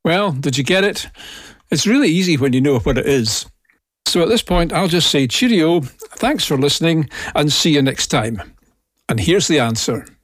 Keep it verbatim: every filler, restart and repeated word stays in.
Well, did you get it? It's really easy when you know what it is. So at this point, I'll just say cheerio, thanks for listening, and see you next time. And here's the answer.